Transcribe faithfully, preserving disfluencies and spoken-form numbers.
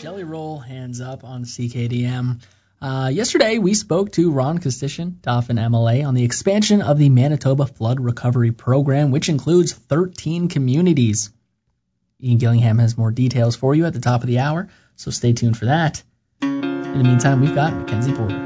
Jelly Roll, Hands Up on C K D M. Uh, yesterday, we spoke to Ron Kostishin, Dauphin M L A, on the expansion of the Manitoba Flood Recovery Program, which includes thirteen communities. Ian Gillingham has more details for you at the top of the hour, so stay tuned for that. In the meantime, we've got Mackenzie Porter.